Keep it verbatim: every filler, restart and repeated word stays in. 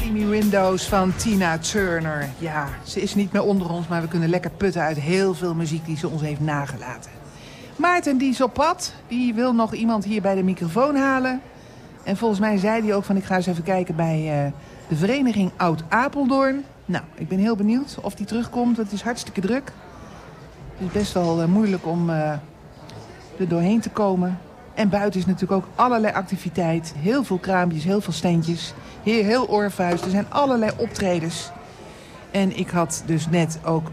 See Me Windows van Tina Turner. Ja, ze is niet meer onder ons, maar we kunnen lekker putten uit heel veel muziek die ze ons heeft nagelaten. Maarten, die is op pad. Die wil nog iemand hier bij de microfoon halen. En volgens mij zei hij ook van, ik ga eens even kijken bij uh, de vereniging Oud-Apeldoorn. Nou, ik ben heel benieuwd of die terugkomt. Het is hartstikke druk. Het is best wel uh, moeilijk om uh, er doorheen te komen. En buiten is natuurlijk ook allerlei activiteit. Heel veel kraampjes, heel veel steentjes. Hier heel Orpheus, er zijn allerlei optredens. En ik had dus net ook